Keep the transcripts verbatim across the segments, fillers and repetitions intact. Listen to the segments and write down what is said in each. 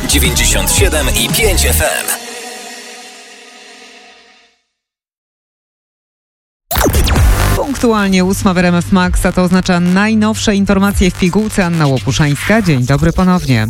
dziewięćdziesiąt siedem i pięć F M. Punktualnie ósma w R M F Max, a to oznacza najnowsze informacje w pigułce. Anna Łopuszańska. Dzień dobry ponownie.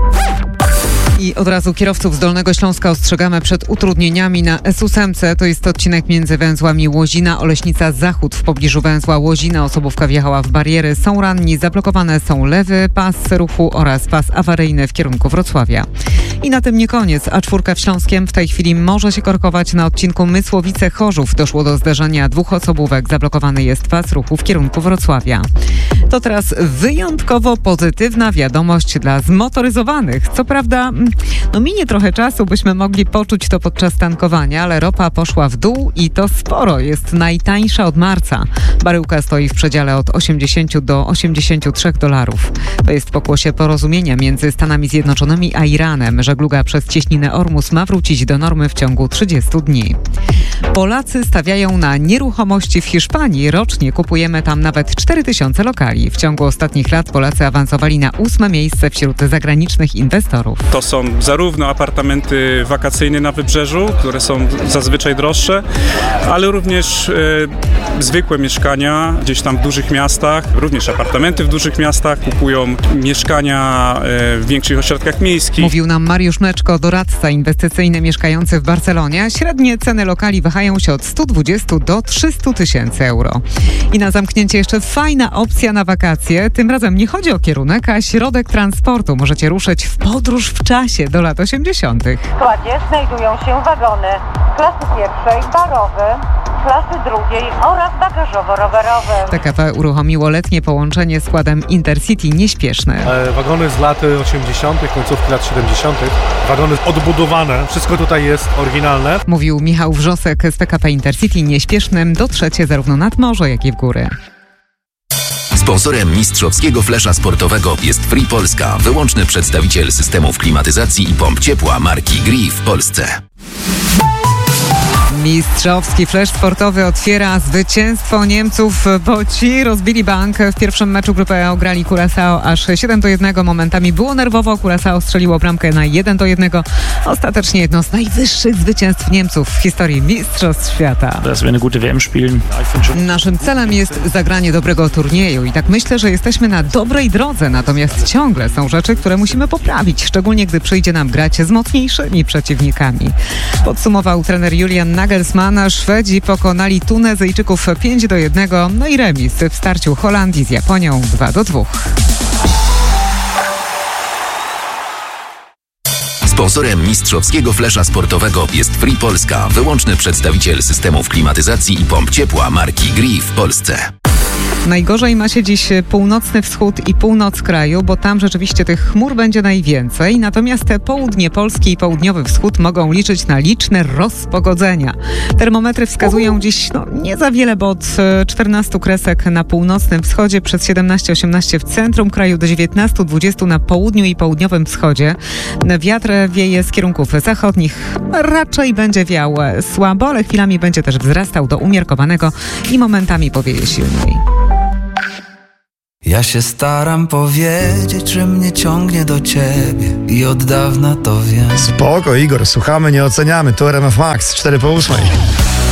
I od razu kierowców z Dolnego Śląska ostrzegamy przed utrudnieniami na S osiem. To jest odcinek między węzłami Łozina-Oleśnica-Zachód. W pobliżu węzła Łozina osobówka wjechała w bariery. Są ranni, zablokowane są lewy pas ruchu oraz pas awaryjny w kierunku Wrocławia. I na tym nie koniec. A czwórka w Śląskiem w tej chwili może się korkować na odcinku Mysłowice-Chorzów. Doszło do zderzenia dwóch osobówek. Zablokowany jest pas ruchu w kierunku Wrocławia. To teraz wyjątkowo pozytywna wiadomość dla zmotoryzowanych. Co prawda, no minie trochę czasu, byśmy mogli poczuć to podczas tankowania, ale ropa poszła w dół i to sporo. Jest najtańsza od marca. Baryłka stoi w przedziale od osiemdziesiąt do osiemdziesięciu trzech dolarów. To jest pokłosie porozumienia między Stanami Zjednoczonymi a Iranem. Żegluga przez cieśninę Ormus ma wrócić do normy w ciągu trzydziestu dni. Polacy stawiają na nieruchomości w Hiszpanii. Rocznie kupujemy tam nawet cztery tysiące lokali. W ciągu ostatnich lat Polacy awansowali na ósme miejsce wśród zagranicznych inwestorów. To są zarówno apartamenty wakacyjne na wybrzeżu, które są zazwyczaj droższe, ale również e, zwykłe mieszkania gdzieś tam w dużych miastach, również apartamenty w dużych miastach, kupują mieszkania e, w większych ośrodkach miejskich. Mówił nam Mariusz Mleczko, doradca inwestycyjny mieszkający w Barcelonie. Średnie ceny lokali wahają się od stu dwudziestu do trzystu tysięcy euro. I na zamknięcie jeszcze fajna opcja na wakacje. Tym razem nie chodzi o kierunek, a środek transportu. Możecie ruszyć w podróż w czasie do lat osiemdziesiątych. W składzie znajdują się wagony klasy pierwszej, barowe, klasy drugiej oraz bagażowo-rowerowe. T K P uruchomiło letnie połączenie składem Intercity nieśpieszne. E, wagony z lat osiemdziesiątych, końcówki lat siedemdziesiątych. Wagony odbudowane. Wszystko tutaj jest oryginalne. Mówił Michał Wrzosek z T K P Intercity nieśpiesznym. Dotrzecie zarówno nad morze, jak i w góry. Sponsorem mistrzowskiego flesza sportowego jest Free Polska, wyłączny przedstawiciel systemów klimatyzacji i pomp ciepła marki Gree w Polsce. Mistrzowski flesz sportowy otwiera zwycięstwo Niemców, bo ci rozbili bank. W pierwszym meczu grupy E ograli Curaçao aż siedem do jednego. Momentami było nerwowo. Curaçao strzeliło bramkę na jeden do jednego. Ostatecznie jedno z najwyższych zwycięstw Niemców w historii Mistrzostw Świata. Naszym celem jest zagranie dobrego turnieju i tak myślę, że jesteśmy na dobrej drodze. Natomiast ciągle są rzeczy, które musimy poprawić, szczególnie gdy przyjdzie nam grać z mocniejszymi przeciwnikami. Podsumował trener Julian Nagelsmann. Szwedzi pokonali Tunezyjczyków pięć do jednego, no i remis w starciu Holandii z Japonią dwa do dwóch. Sponsorem mistrzowskiego flesza sportowego jest Free Polska, wyłączny przedstawiciel systemów klimatyzacji i pomp ciepła marki Gree w Polsce. Najgorzej ma się dziś północny wschód i północ kraju, bo tam rzeczywiście tych chmur będzie najwięcej. Natomiast południe Polski i południowy wschód mogą liczyć na liczne rozpogodzenia. Termometry wskazują dziś no, nie za wiele, bo od czternastu kresek na północnym wschodzie, przez siedemnaście osiemnaście w centrum kraju, do dziewiętnastu dwudziestu na południu i południowym wschodzie. Wiatr wieje z kierunków zachodnich. Raczej będzie wiał słabo, ale chwilami będzie też wzrastał do umiarkowanego i momentami powieje silniej. Ja się staram powiedzieć, że mnie ciągnie do ciebie i od dawna to wiem. Spoko, Igor, słuchamy, nie oceniamy. Tu R M F Max, cztery po ósmej.